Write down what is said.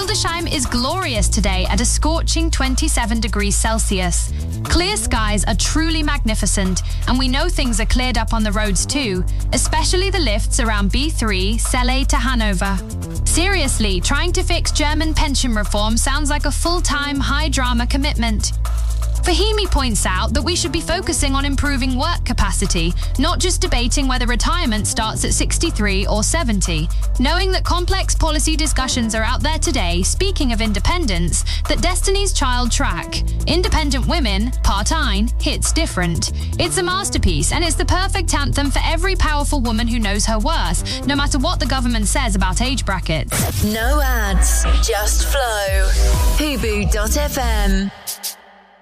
Hildesheim is glorious today at a scorching 27 degrees Celsius. Clear skies are truly magnificent, and we know things are cleared up on the roads too, especially the lifts around B3, Celle to Hanover. Seriously, trying to fix German pension reform sounds like a full-time, high-drama commitment. Fahimi points out that we should be focusing on improving work capacity, not just debating whether retirement starts at 63 or 70. Knowing that complex policy discussions are out there today, speaking of independence, that Destiny's Child track, Independent Women, Part 9, hits different. It's a masterpiece, and it's the perfect anthem for every powerful woman who knows her worth, no matter what the government says about age brackets. No ads, just flow. Hubu.fm.